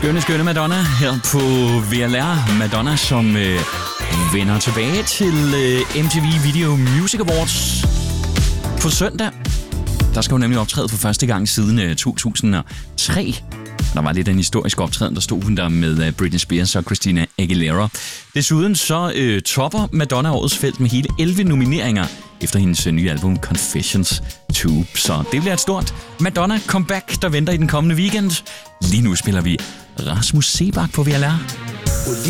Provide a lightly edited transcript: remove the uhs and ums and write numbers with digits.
Skønne Madonna her på VLR. Madonna, som vender tilbage til MTV Video Music Awards på søndag. Der skal hun nemlig optræde for første gang siden 2003. Der var lidt en historisk optræden, der stod hun der med Britney Spears og Christina Aguilera. Desuden så topper Madonna årets felt med hele 11 nomineringer efter hendes nye album Confessions 2. Så det bliver et stort Madonna comeback, der venter i den kommende weekend. Lige nu spiller vi Rasmus Seebach på VLR.